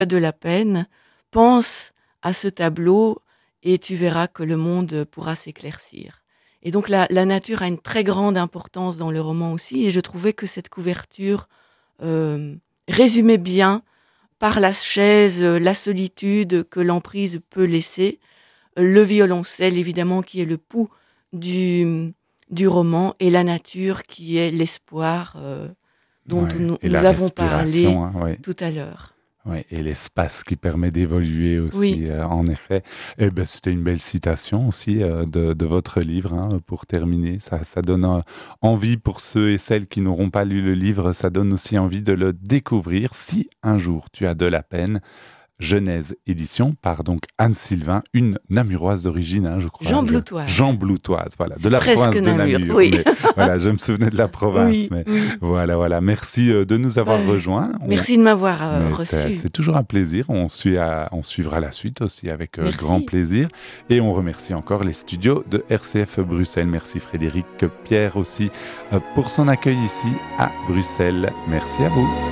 de la peine, pense à ce tableau et tu verras que le monde pourra s'éclaircir. Et donc la nature a une très grande importance dans le roman aussi, et je trouvais que cette couverture résumait bien par la chaise, la solitude que l'emprise peut laisser, le violoncelle évidemment qui est le pouls du roman, et la nature qui est l'espoir dont Ouais. nous, Et nous la avons parlé respiration, hein, ouais. tout à l'heure. Ouais, et l'espace qui permet d'évoluer Oui, aussi, en effet. Et ben, c'était une belle citation aussi de votre livre, hein, pour terminer. Ça donne envie pour ceux et celles qui n'auront pas lu le livre, ça donne aussi envie de le découvrir. Si un jour tu as de la peine, Genèse édition par donc Anne Sylvain, une Namuroise d'origine, hein, je crois. Jean Bloutoise. Jean Bloutoise, voilà, de C'est la presque province de Namur, Namur. oui. Mais voilà, je me souvenais de la province. Oui, Mais oui. voilà. Merci de nous avoir Ben, rejoints. merci de m'avoir Mais reçu. c'est toujours un plaisir. On suivra la suite aussi avec grand Merci. plaisir. Et on remercie encore les studios de RCF Bruxelles. Merci Frédéric Pierre aussi pour son accueil ici à Bruxelles. Merci à vous.